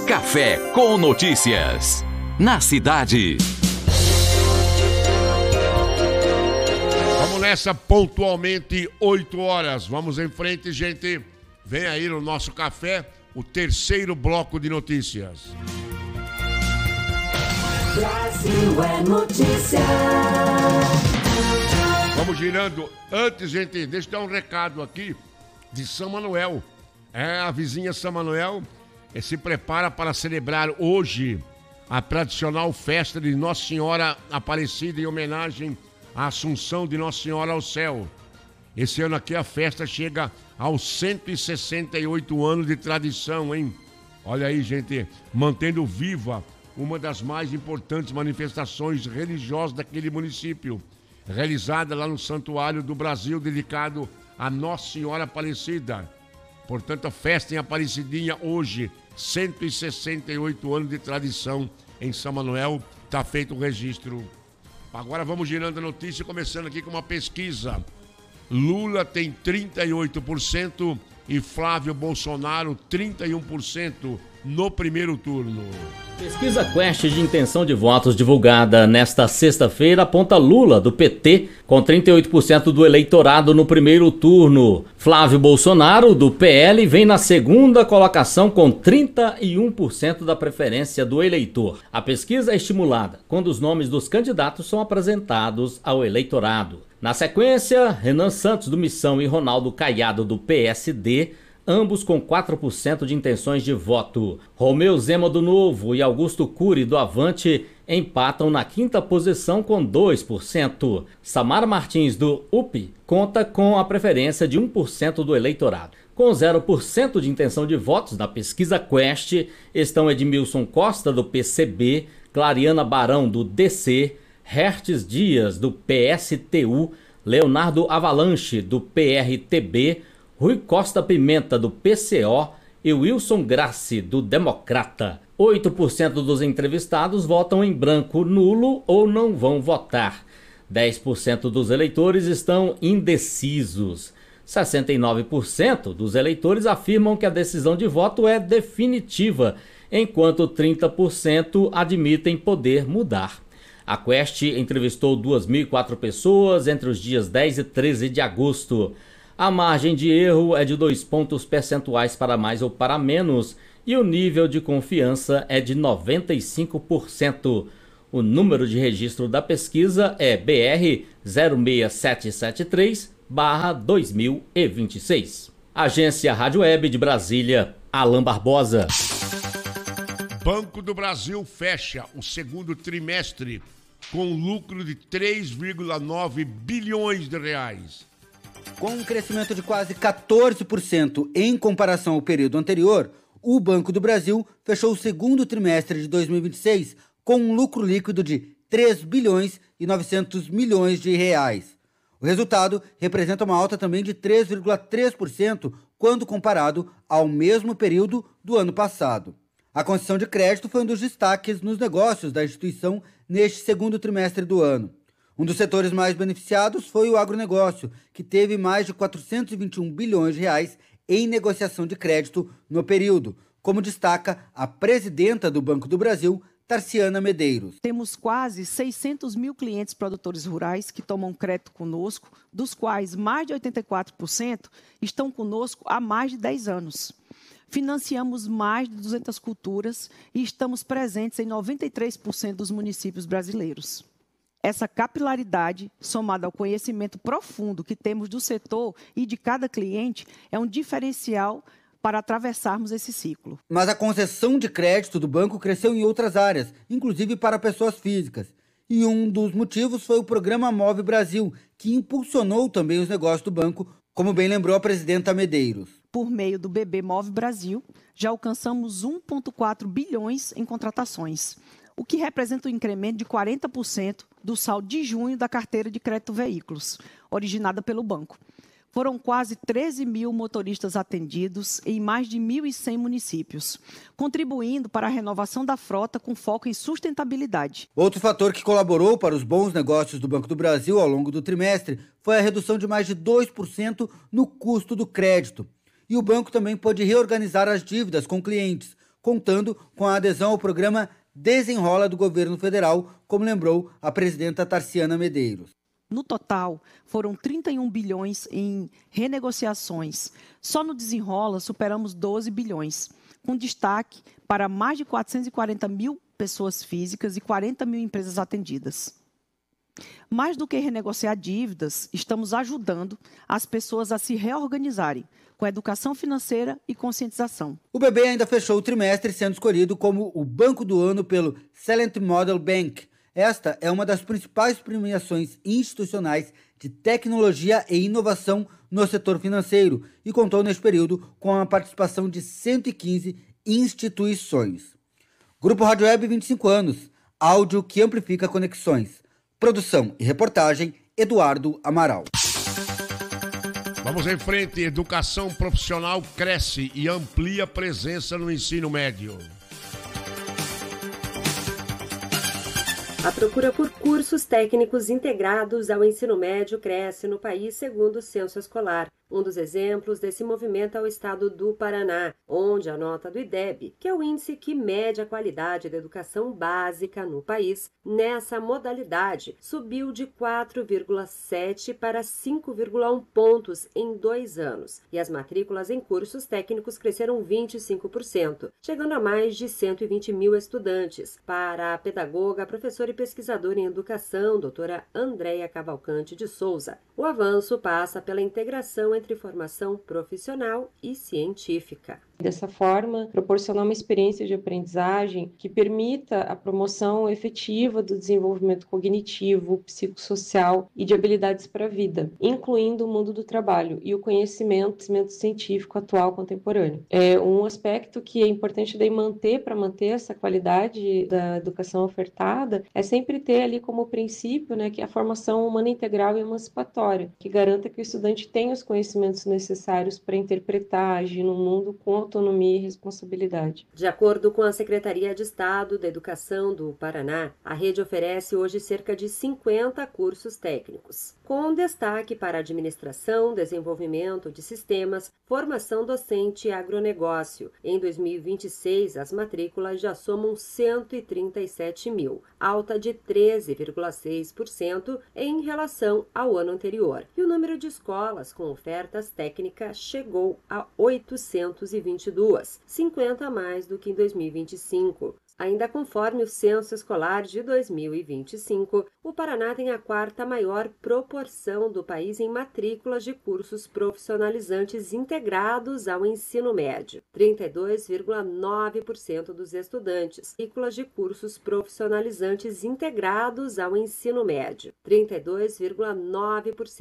Café com Notícias. Na cidade. Vamos nessa, pontualmente 8 horas. Vamos em frente, gente. Vem aí no nosso café, o terceiro bloco de notícias. Brasil é notícia. Vamos girando. Antes, gente, deixa eu dar um recado aqui de São Manuel. A vizinha São Manuel se prepara para celebrar hoje a tradicional festa de Nossa Senhora Aparecida em homenagem à Assunção de Nossa Senhora ao céu. Esse ano aqui a festa chega aos 168 anos de tradição, hein? Olha aí, gente, mantendo viva uma das mais importantes manifestações religiosas daquele município, realizada lá no Santuário do Brasil, dedicado a Nossa Senhora Aparecida. Portanto, a festa em Aparecidinha hoje, 168 anos de tradição em São Manuel, está feito o registro. Agora vamos girando a notícia, começando aqui com uma pesquisa. Lula tem 38% e Flávio Bolsonaro 31% no primeiro turno. Pesquisa Quest de intenção de votos divulgada nesta sexta-feira aponta Lula, do PT, com 38% do eleitorado no primeiro turno. Flávio Bolsonaro, do PL, vem na segunda colocação com 31% da preferência do eleitor. A pesquisa é estimulada quando os nomes dos candidatos são apresentados ao eleitorado. Na sequência, Renan Santos, do Missão, e Ronaldo Caiado, do PSD, ambos com 4% de intenções de voto. Romeu Zema, do Novo, e Augusto Cury, do Avante, empatam na quinta posição com 2%. Samara Martins, do UP, conta com a preferência de 1% do eleitorado. Com 0% de intenção de votos na pesquisa Quest, estão Edmilson Costa, do PCB, Clariana Barão, do DC, Hertes Dias, do PSTU, Leonardo Avalanche, do PRTB, Rui Costa Pimenta, do PCO, e Wilson Grassi, do Democrata. 8% dos entrevistados votam em branco, nulo ou não vão votar. 10% dos eleitores estão indecisos. 69% dos eleitores afirmam que a decisão de voto é definitiva, enquanto 30% admitem poder mudar. A Quest entrevistou 2.004 pessoas entre os dias 10 e 13 de agosto. A margem de erro é de 2 pontos percentuais para mais ou para menos e o nível de confiança é de 95%. O número de registro da pesquisa é BR 06773/2026. Agência Rádio Web de Brasília, Alan Barbosa. Banco do Brasil fecha o segundo trimestre com lucro de 3,9 bilhões de reais. Com um crescimento de quase 14% em comparação ao período anterior, o Banco do Brasil fechou o segundo trimestre de 2026 com um lucro líquido de 3 bilhões e 900 milhões de reais. O resultado representa uma alta também de 3,3% quando comparado ao mesmo período do ano passado. A concessão de crédito foi um dos destaques nos negócios da instituição neste segundo trimestre do ano. Um dos setores mais beneficiados foi o agronegócio, que teve mais de 421 bilhões de reais em negociação de crédito no período, como destaca a presidenta do Banco do Brasil, Tarciana Medeiros. Temos quase 600 mil clientes produtores rurais que tomam crédito conosco, dos quais mais de 84% estão conosco há mais de 10 anos. Financiamos mais de 200 culturas e estamos presentes em 93% dos municípios brasileiros. Essa capilaridade, somada ao conhecimento profundo que temos do setor e de cada cliente, é um diferencial para atravessarmos esse ciclo. Mas a concessão de crédito do banco cresceu em outras áreas, inclusive para pessoas físicas. E um dos motivos foi o programa Move Brasil, que impulsionou também os negócios do banco, como bem lembrou a presidenta Medeiros. Por meio do BB Move Brasil, já alcançamos 1,4 bilhões em contratações, o que representa um incremento de 40% do saldo de junho da carteira de crédito veículos, originada pelo banco. Foram quase 13 mil motoristas atendidos em mais de 1.100 municípios, contribuindo para a renovação da frota com foco em sustentabilidade. Outro fator que colaborou para os bons negócios do Banco do Brasil ao longo do trimestre foi a redução de mais de 2% no custo do crédito. E o banco também pôde reorganizar as dívidas com clientes, contando com a adesão ao programa Desenrola do governo federal, como lembrou a presidenta Tarciana Medeiros. No total, foram 31 bilhões em renegociações. Só no Desenrola superamos 12 bilhões, com destaque para mais de 440 mil pessoas físicas e 40 mil empresas atendidas. Mais do que renegociar dívidas, estamos ajudando as pessoas a se reorganizarem, com educação financeira e conscientização. O BB ainda fechou o trimestre sendo escolhido como o Banco do Ano pelo Silent Model Bank. Esta é uma das principais premiações institucionais de tecnologia e inovação no setor financeiro e contou neste período com a participação de 115 instituições. Grupo Rádio Web 25 anos, áudio que amplifica conexões. Produção e reportagem, Eduardo Amaral. Vamos em frente. Educação profissional cresce e amplia presença no ensino médio. A procura por cursos técnicos integrados ao ensino médio cresce no país, segundo o Censo Escolar. Um dos exemplos desse movimento é o estado do Paraná, onde a nota do IDEB, que é o índice que mede a qualidade da educação básica no país, nessa modalidade subiu de 4,7 para 5,1 pontos em 2 anos. E as matrículas em cursos técnicos cresceram 25%, chegando a mais de 120 mil estudantes. Para a pedagoga, professora e pesquisadora em educação, doutora Andréia Cavalcante de Souza, o avanço passa pela integração entre formação profissional e científica. Dessa forma, proporcionar uma experiência de aprendizagem que permita a promoção efetiva do desenvolvimento cognitivo, psicossocial e de habilidades para a vida, incluindo o mundo do trabalho e o conhecimento científico atual contemporâneo. Um aspecto que é importante manter para manter essa qualidade da educação ofertada é sempre ter ali como princípio, que é a formação humana integral e emancipatória, que garanta que o estudante tenha os conhecimentos necessários para interpretar, agir no mundo com autonomia e responsabilidade. De acordo com a Secretaria de Estado da Educação do Paraná, a rede oferece hoje cerca de 50 cursos técnicos, com destaque para administração, desenvolvimento de sistemas, formação docente e agronegócio. Em 2026, as matrículas já somam 137 mil, alta de 13,6% em relação ao ano anterior. E o número de escolas com ofertas técnicas chegou a 822, 50 a mais do que em 2025. Ainda conforme o Censo Escolar de 2025, o Paraná tem a 4ª maior proporção do país em matrículas de cursos profissionalizantes integrados ao ensino médio. 32,9% dos estudantes, matrículas de cursos profissionalizantes integrados ao ensino médio. 32,9%